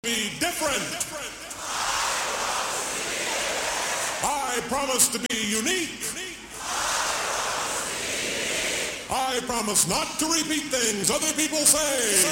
Be different. I promise to be unique. I promise not to repeat things other people say.